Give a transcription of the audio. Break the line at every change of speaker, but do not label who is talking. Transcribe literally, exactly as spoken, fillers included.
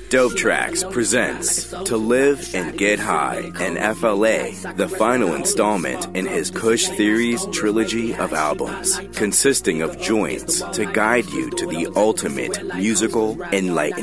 Dope Tracks presents To Live and Get High and F L A, the final installment in his Kush Theories trilogy of albums, consisting of joints to guide you to the ultimate musical enlightenment.